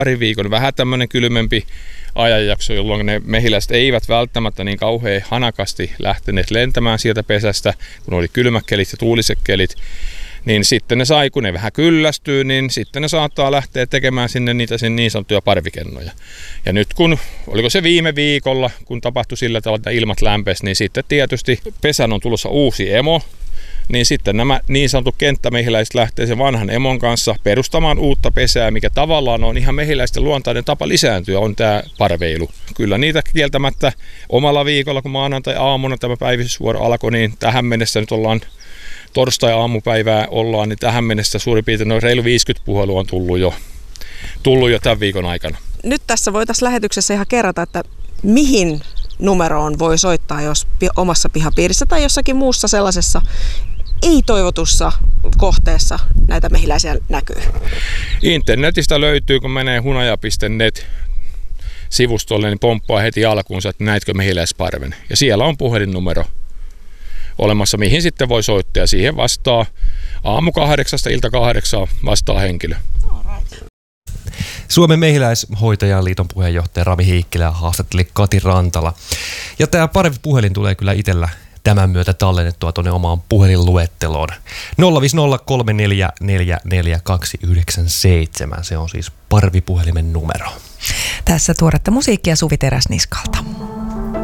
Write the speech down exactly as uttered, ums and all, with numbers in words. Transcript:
pari viikon vähän tämmöinen kylmempi ajanjakso, jolloin ne mehiläiset eivät välttämättä niin kauhean hanakasti lähteneet lentämään sieltä pesästä, kun oli kylmät kelit ja tuuliset kelit. Niin sitten ne sai, kun ne vähän kyllästyy, niin sitten ne saattaa lähteä tekemään sinne niitä sen niin sanottuja parvikennoja. Ja nyt kun, oliko se viime viikolla, kun tapahtui sillä tavalla, että ilmat lämpesi, niin sitten tietysti pesän on tulossa uusi emo, niin sitten nämä niin sanotut kenttämehiläiset lähtee sen vanhan emon kanssa perustamaan uutta pesää, mikä tavallaan on ihan mehiläisten luontainen tapa lisääntyä, on tämä parveilu. Kyllä niitä kieltämättä omalla viikolla, kun maanantai-aamuna tämä päivystysvuoro alkoi, niin tähän mennessä nyt ollaan torstai-aamupäivää ollaan, niin tähän mennessä suurin piirtein noin reilu viisikymmentä puhelua on tullut jo, tullut jo tämän viikon aikana. Nyt tässä voi tässä lähetyksessä ihan kerrata, että mihin numeroon voi soittaa, jos omassa pihapiirissä tai jossakin muussa sellaisessa ei-toivotussa kohteessa näitä mehiläisiä näkyy. Internetistä löytyy, kun menee hunaja piste net sivustolle, niin pomppaa heti alkuunsa, että näetkö mehiläisparven. Ja siellä on puhelinnumero olemassa, mihin sitten voi soittaa. Siihen vastaa aamu kahdeksasta ilta kahdeksaa vastaa henkilö. Suomen mehiläishoitajaliiton puheenjohtaja Rami Heikkilä haastatteli Kati Rantala. Ja tämä parvipuhelin tulee kyllä itsellä tämän myötä tallennettua tuonne omaan puhelinluetteloon. nolla viisi nolla kolme neljä neljä neljä kaksi yhdeksän seitsemän, se on siis parvipuhelimen numero. Tässä tuoretta musiikkia Suvi Teräsniskalta.